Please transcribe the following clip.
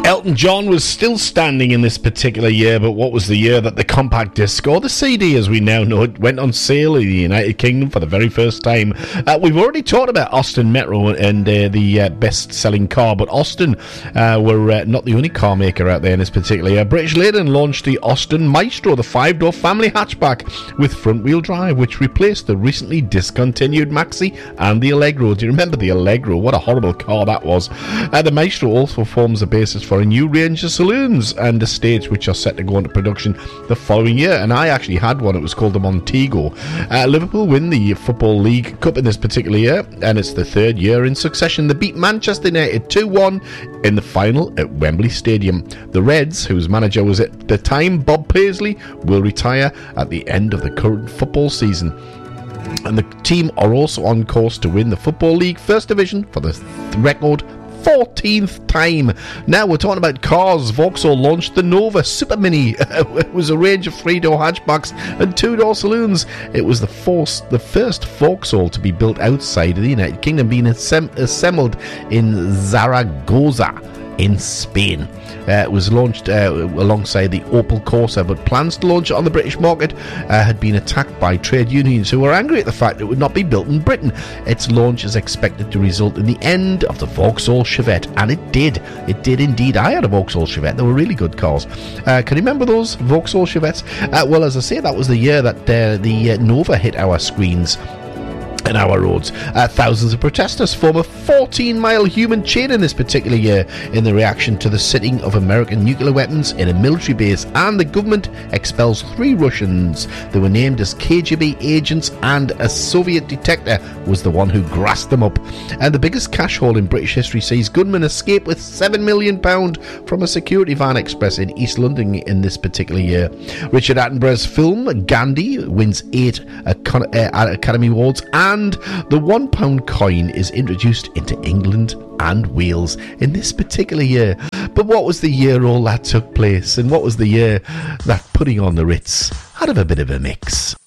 Elton John was still standing in this particular year, but what was the year that the compact disc, or the CD as we now know it, went on sale in the United Kingdom for the very first time? We've already talked about Austin Metro and the best-selling car, but Austin were not the only car maker out there in this particular year. British Leyden launched the Austin Maestro, the 5-door family hatchback with front-wheel drive, which replaced the recently discontinued Maxi and the Allegro. Do you remember the Allegro? What a horrible car that was. The Maestro also forms the basis for a new range of saloons and estates which are set to go into production the following year, and I actually had one. It was called the Montego. Liverpool win the Football League Cup in this particular year, and it's the third year in succession. They beat Manchester United 2-1 in the final at Wembley Stadium. The Reds, whose manager was at the time Bob Paisley, will retire at the end of the current football season. And the team are also on course to win the Football League First Division for the record 14th time. Now we're talking about cars. Vauxhall launched the Nova Super Mini. It was a range of 3-door hatchbacks and 2-door saloons. It was the first Vauxhall to be built outside of the United Kingdom, being assembled in Zaragoza in Spain. It was launched alongside the Opel Corsa, but plans to launch it on the British market had been attacked by trade unions who were angry at the fact it would not be built in Britain. Its launch is expected to result in the end of the Vauxhall Chevette, and it did. It did indeed. I had a Vauxhall Chevette. They were really good cars. Can you remember those Vauxhall Chevettes? Well, as I say, that was the year that the Nova hit our screens and our roads. Thousands of protesters form a 14-mile human chain in this particular year in the reaction to the sitting of American nuclear weapons in a military base, and the government expels 3 Russians. They were named as KGB agents, and a Soviet detector was the one who grasped them up. And the biggest cash haul in British history sees gunmen escape with £7 million from a security van express in East London in this particular year. Richard Attenborough's film Gandhi wins 8 Academy Awards, and the £1 coin is introduced into England and Wales in this particular year. But what was the year all that took place, and what was the year that Putting on the Ritz had a bit of a mix?